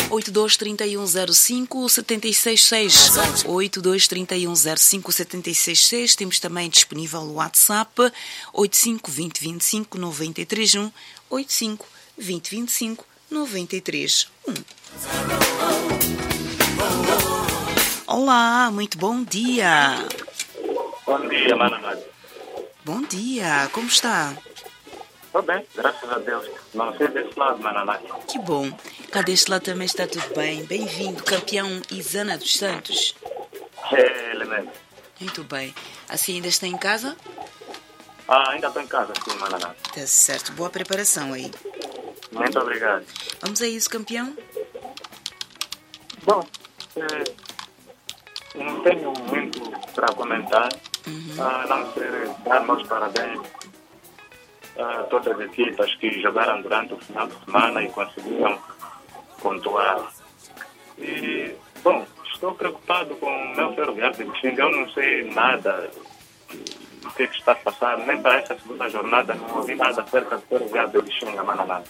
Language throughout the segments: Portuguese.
823105-766. 823105-766. Temos também disponível o WhatsApp 85-2025-931. 85-2025-931. Olá, muito bom dia. Bom dia, Mananade. Bom dia, como está? Estou bem, graças a Deus. Não sei desse lado, Mananade. Que bom. Cá deste lado também está tudo bem. Bem-vindo, campeão Isana dos Santos. É, ele mesmo. Muito bem. Assim ainda está em casa? Ainda estou em casa, sim, Mananade. Tá certo, boa preparação aí. Muito obrigado. Vamos a isso, campeão? Bom, não tenho muito para comentar. A não ser dar meus parabéns a todas as equipas que jogaram durante o final de semana e conseguiram pontuar. E, bom, estou preocupado com o meu Ferroviário de Lixinga. Eu não sei nada do que está a passar. Nem para essa segunda jornada não ouvi nada acerca do Ferroviário de Lixinga, Mananada.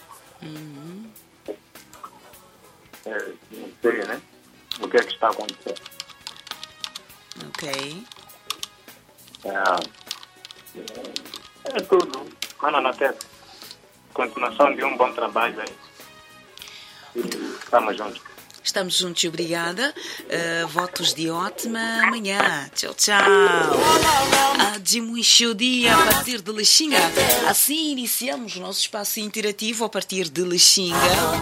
Não sei, né? O que é que está acontecendo. Ok. É tudo. Mananate, continuação de um bom trabalho aí. E estamos juntos. Estamos juntos, obrigada. Votos de ótima manhã. Tchau, tchau. De muito dia a partir de Lixinga. Assim iniciamos o nosso espaço interativo a partir de Lixinga.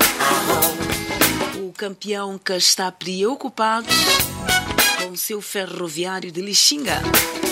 O campeão que está preocupado com o seu Ferroviário de Lixinga.